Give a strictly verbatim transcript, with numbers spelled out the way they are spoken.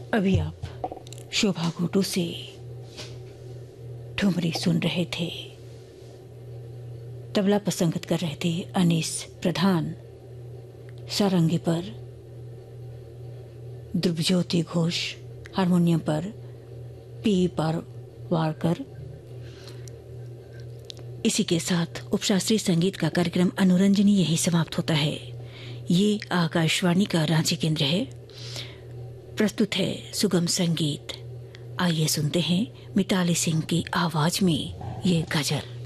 अभी आप शोभा घोटू से ठुमरी सुन रहे थे। तबला पर संगत कर रहे थे अनीस प्रधान, सारंगी पर ध्रुवज्योति घोष, हारमोनियम पर पी पारवारकर। इसी के साथ उपशास्त्रीय संगीत का कार्यक्रम अनुरंजनी यही समाप्त होता है। ये आकाशवाणी का रांची केंद्र है। प्रस्तुत है सुगम संगीत। आइए सुनते हैं मिताली सिंह की आवाज में ये गजल।